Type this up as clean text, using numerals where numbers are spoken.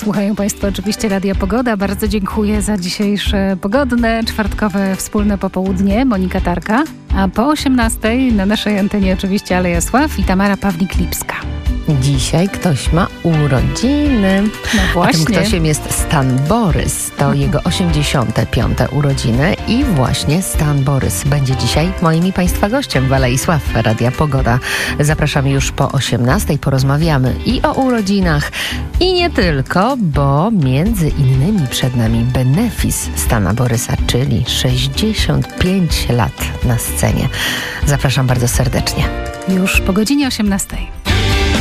Słuchają Państwo oczywiście Radia Pogoda. Bardzo dziękuję za dzisiejsze pogodne, czwartkowe, wspólne popołudnie. Monika Tarka. A po 18:00 na naszej antenie oczywiście Aleja Sław i Tamara Pawlik-Lipska. Dzisiaj ktoś ma urodziny. No właśnie. A tym ktośem jest Stan Borys. To jego 85. urodziny i właśnie Stan Borys będzie dzisiaj moim i Państwa gościem w Alei Sław Radia Pogoda. Zapraszamy już po 18:00. Porozmawiamy i o urodzinach, i nie tylko, bo między innymi przed nami benefis Stana Borysa, czyli 65 lat na scenie. Zapraszam bardzo serdecznie. Już po godzinie 18:00.